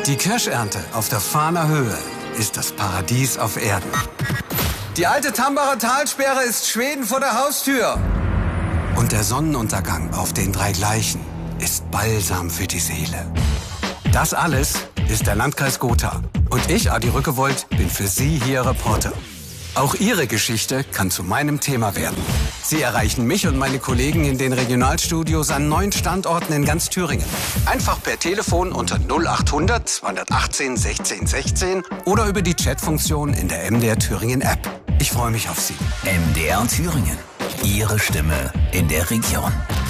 Die Kirschernte auf der Fahner Höhe ist das Paradies auf Erden. Die alte Tambacher Talsperre ist Schweden vor der Haustür. Und der Sonnenuntergang auf den 3 Gleichen ist Balsam für die Seele. Das alles ist der Landkreis Gotha. Und ich, Adi Rückewold, bin für Sie hier Reporter. Auch Ihre Geschichte kann zu meinem Thema werden. Sie erreichen mich und meine Kollegen in den Regionalstudios an 9 Standorten in ganz Thüringen. Einfach per Telefon unter 0800 218 16 16 oder über die Chatfunktion in der MDR Thüringen App. Ich freue mich auf Sie. MDR Thüringen. Ihre Stimme in der Region.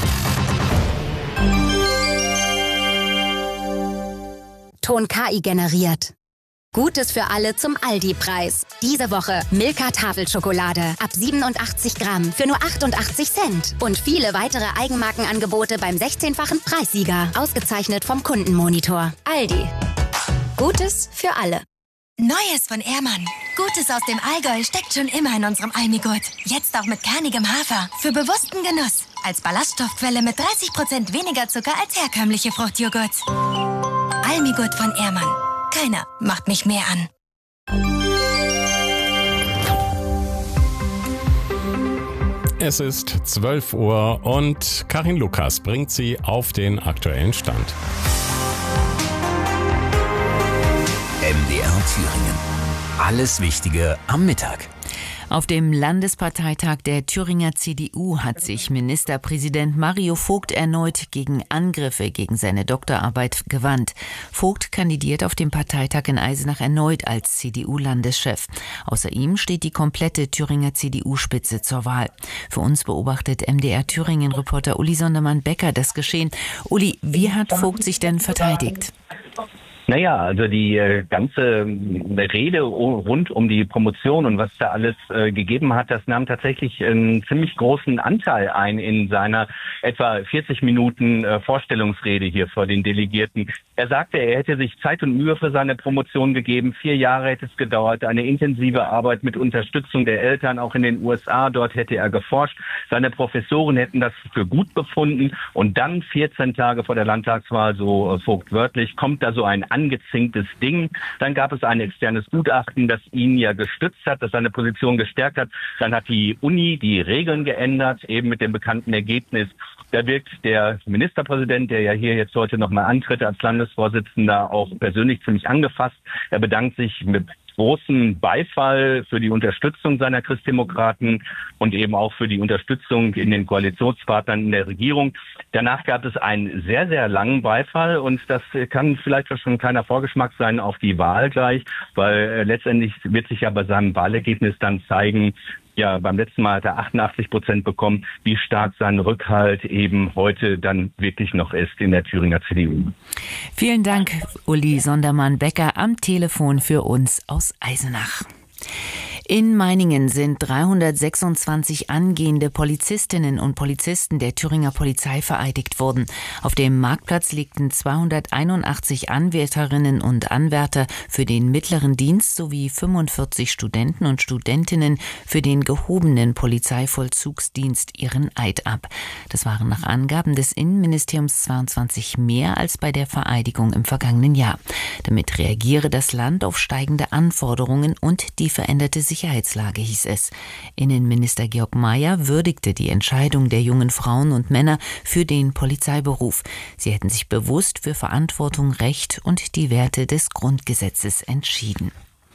Ton KI generiert. Gutes für alle zum Aldi-Preis. Diese Woche Milka Tafelschokolade ab 87 Gramm für nur 88 Cent. Und viele weitere Eigenmarkenangebote beim 16-fachen Preissieger. Ausgezeichnet vom Kundenmonitor. Aldi. Gutes für alle. Neues von Ehrmann. Gutes aus dem Allgäu steckt schon immer in unserem Almigurt. Jetzt auch mit kernigem Hafer. Für bewussten Genuss. Als Ballaststoffquelle mit 30% weniger Zucker als herkömmliche Fruchtjoghurts. Almigurt von Ehrmann. Keiner macht mich mehr an. Es ist 12 Uhr und Karin Lukas bringt Sie auf den aktuellen Stand. MDR Thüringen. Alles Wichtige am Mittag. Auf dem Landesparteitag der Thüringer CDU hat sich Ministerpräsident Mario Vogt erneut gegen Angriffe gegen seine Doktorarbeit gewandt. Vogt kandidiert auf dem Parteitag in Eisenach erneut als CDU-Landeschef. Außer ihm steht die komplette Thüringer CDU-Spitze zur Wahl. Für uns beobachtet MDR Thüringen-Reporter Uli Sondermann-Becker das Geschehen. Uli, wie hat Vogt sich denn verteidigt? Naja, also die ganze Rede rund um die Promotion und was da alles gegeben hat, das nahm tatsächlich einen ziemlich großen Anteil ein in seiner etwa 40 Minuten Vorstellungsrede hier vor den Delegierten. Er sagte, er hätte sich Zeit und Mühe für seine Promotion gegeben. 4 Jahre hätte es gedauert, eine intensive Arbeit mit Unterstützung der Eltern, auch in den USA. Dort hätte er geforscht. Seine Professoren hätten das für gut befunden. Und dann 14 Tage vor der Landtagswahl, so Vogt wörtlich, kommt da so ein angezinktes Ding. Dann gab es ein externes Gutachten, das ihn ja gestützt hat, das seine Position gestärkt hat. Dann hat die Uni die Regeln geändert, eben mit dem bekannten Ergebnis. Da wirkt der Ministerpräsident, der ja hier jetzt heute nochmal antritt als Landesvorsitzender, auch persönlich ziemlich angefasst. Er bedankt sich mit großen Beifall für die Unterstützung seiner Christdemokraten und eben auch für die Unterstützung in den Koalitionspartnern in der Regierung. Danach gab es einen sehr, sehr langen Beifall und das kann vielleicht schon ein kleiner Vorgeschmack sein auf die Wahl gleich, weil letztendlich wird sich ja bei seinem Wahlergebnis dann zeigen, ja, beim letzten Mal hat er 88% bekommen, wie stark sein Rückhalt eben heute dann wirklich noch ist in der Thüringer CDU. Vielen Dank, Uli Sondermann-Becker am Telefon für uns aus Eisenach. In Meiningen sind 326 angehende Polizistinnen und Polizisten der Thüringer Polizei vereidigt worden. Auf dem Marktplatz legten 281 Anwärterinnen und Anwärter für den mittleren Dienst sowie 45 Studenten und Studentinnen für den gehobenen Polizeivollzugsdienst ihren Eid ab. Das waren nach Angaben des Innenministeriums 22 mehr als bei der Vereidigung im vergangenen Jahr. Damit reagiere das Land auf steigende Anforderungen und die veränderte Sicherheitslage, hieß es. Innenminister Georg Mayer würdigte die Entscheidung der jungen Frauen und Männer für den Polizeiberuf. Sie hätten sich bewusst für Verantwortung, Recht und die Werte des Grundgesetzes entschieden.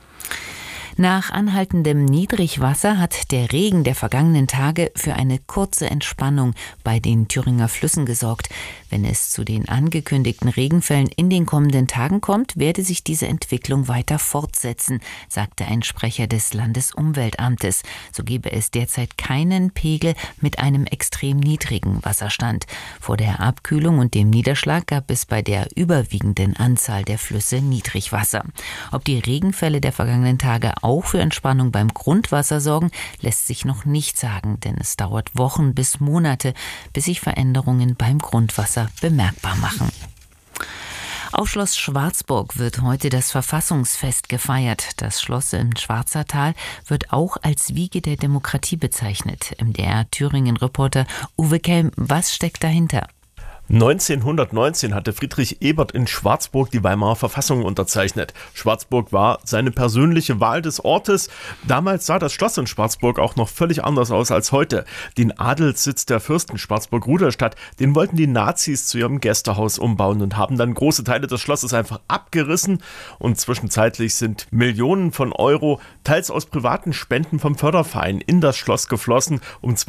Nach anhaltendem Niedrigwasser hat der Regen der vergangenen Tage für eine kurze Entspannung bei den Thüringer Flüssen gesorgt. Wenn es zu den angekündigten Regenfällen in den kommenden Tagen kommt, werde sich diese Entwicklung weiter fortsetzen, sagte ein Sprecher des Landesumweltamtes. So gebe es derzeit keinen Pegel mit einem extrem niedrigen Wasserstand. Vor der Abkühlung und dem Niederschlag gab es bei der überwiegenden Anzahl der Flüsse Niedrigwasser. Ob die Regenfälle der vergangenen Tage auch für Entspannung beim Grundwasser sorgen, lässt sich noch nicht sagen, denn es dauert Wochen bis Monate, bis sich Veränderungen beim Grundwasser bemerkbar machen. Auf Schloss Schwarzburg wird heute das Verfassungsfest gefeiert. Das Schloss im Schwarzertal wird auch als Wiege der Demokratie bezeichnet. MDR Thüringen-Reporter Uwe Kelm, was steckt dahinter? 1919 hatte Friedrich Ebert in Schwarzburg die Weimarer Verfassung unterzeichnet. Schwarzburg war seine persönliche Wahl des Ortes. Damals sah das Schloss in Schwarzburg auch noch völlig anders aus als heute. Den Adelssitz der Fürsten Schwarzburg-Ruderstadt, den wollten die Nazis zu ihrem Gästehaus umbauen und haben dann große Teile des Schlosses einfach abgerissen. Und zwischenzeitlich sind Millionen von Euro, teils aus privaten Spenden vom Förderverein, in das Schloss geflossen, um